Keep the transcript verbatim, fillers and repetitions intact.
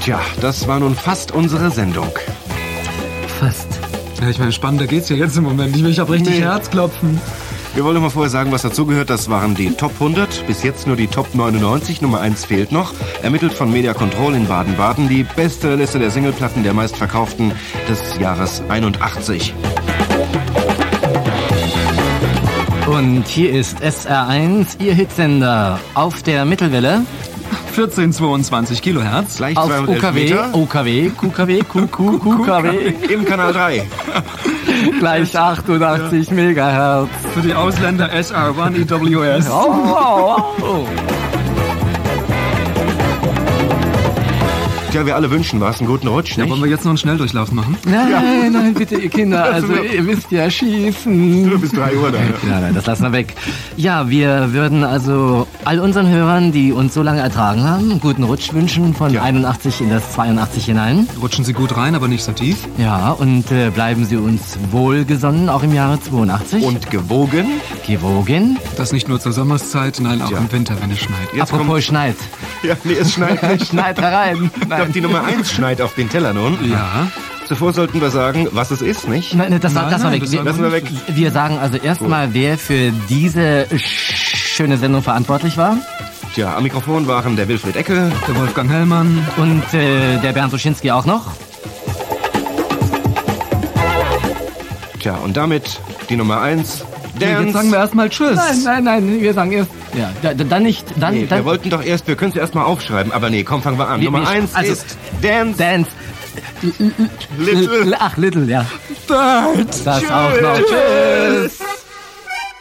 Tja, das war nun fast unsere Sendung. Fast. Ja, ich meine, spannender geht's ja jetzt im Moment. Ich habe richtig Nee. Herzklopfen. Wir wollen mal vorher sagen, was dazugehört. Das waren die Top hundert, bis jetzt nur die Top neunundneunzig, Nummer eins fehlt noch. Ermittelt von Media Control in Baden-Baden, die beste Liste der Singleplatten der meistverkauften des Jahres einundachtzig. Und hier ist S R eins, Ihr Hitsender auf der Mittelwelle. vierzehn Komma zweiundzwanzig Kilohertz. Gleich Auf zweihundertelf U K W, Meter. U K W, Q K W, Q Q Q K W, Im Kanal drei. gleich achtundachtzig Megahertz. Für die Ausländer S R eins E W S. Oh, oh, oh. Tja, wir alle wünschen was, einen guten Rutsch, Ja, nicht? wollen wir jetzt noch einen Schnelldurchlauf machen? Nein, nein, bitte, ihr Kinder, also ihr wisst ja, schießen. Nur bis drei Uhr dann. Nein, nein, das lassen wir weg. Ja, wir würden also all unseren Hörern, die uns so lange ertragen haben, einen guten Rutsch wünschen von Ja. einundachtzig in das zweiundachtzig hinein. Rutschen Sie gut rein, aber nicht so tief. Ja, und äh, bleiben Sie uns wohlgesonnen, auch im Jahre zweiundachtzig. Und gewogen. gewogen. Das nicht nur zur Sommerszeit, nein, auch Ja. im Winter, wenn es schneit. Jetzt Apropos kommt, schneit. ja, nee, es schneit nicht. Schneit herein. Doch, die Nummer eins schneit auf den Teller nun. Ja. Zuvor sollten wir sagen, was es ist, nicht? Nein, nein, das, Nein, das war nein, weg. das Wir, Lassen wir weg. wir sagen also erstmal, wer für diese schöne Sendung verantwortlich war. Tja, am Mikrofon waren der Wilfried Ecke. Der Wolfgang Hellmann. Und äh, der Bernd Suschinski auch noch. Tja, und damit die Nummer eins. Jetzt sagen wir erstmal Tschüss. Nein, nein, nein, wir sagen erst. Ja, da, da- dann nicht. Dann, Nee, dann wir wollten doch erst, wir können es erst mal aufschreiben, aber nee, komm, fangen wir an. Wir- Nummer wir- eins also- ist Dance Dance. Little. Ach, Little, ja. Bird. Das auch noch. Tschüss.